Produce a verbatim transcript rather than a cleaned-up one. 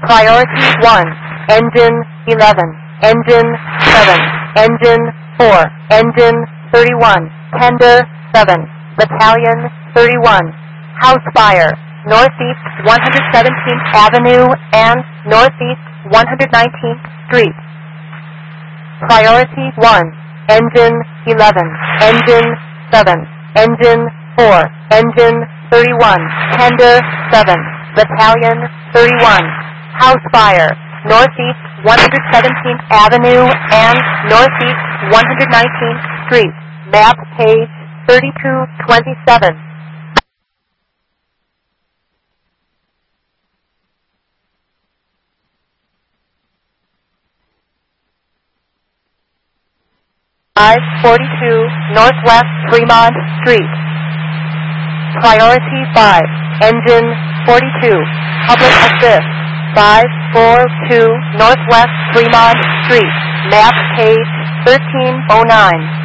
Priority one, engine eleven, engine seven, engine four, engine thirty-one, tender seven, battalion thirty-one, house fire, northeast one hundred seventeenth Avenue and northeast one hundred nineteenth Street. Priority one, engine eleven, engine seven, engine four, engine thirty-one, tender seven, battalion thirty-one, house fire, northeast one hundred seventeenth Avenue and northeast one hundred nineteenth Street. Map page thirty-two twenty-seven. five forty-two Northwest Fremont Street. Priority five, engine forty-two, public assist, five forty-two Northwest Fremont Street, map page thirteen oh nine.